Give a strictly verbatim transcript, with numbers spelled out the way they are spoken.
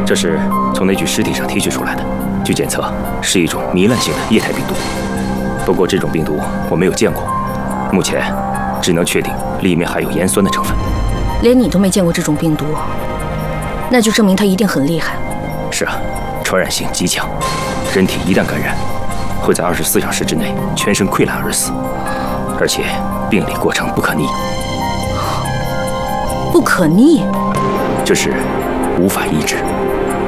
这是从那具尸体上提取出来的，据检测是一种糜烂性的液态病毒。不过这种病毒我没有见过，目前只能确定里面含有盐酸的成分。 连你都没见过这种病毒，那就证明它一定很厉害。 是啊，传染性极强，人体一旦感染，会在二十四小时之内全身溃烂而死，而且病理过程不可逆。 不可逆？ 就是无法医治。